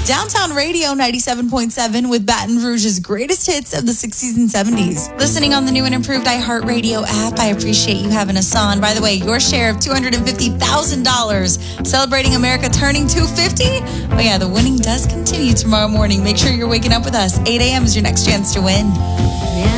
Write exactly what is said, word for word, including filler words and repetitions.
Downtown Radio ninety-seven point seven with Baton Rouge's greatest hits of the sixties and seventies. Listening on the new and improved iHeartRadio app. I appreciate you having us on. By the way, your share of two hundred fifty thousand dollars. Celebrating America turning two hundred fifty. Oh yeah, the winning does continue tomorrow morning. Make sure you're waking up with us. eight a.m. is your next chance to win. Yeah.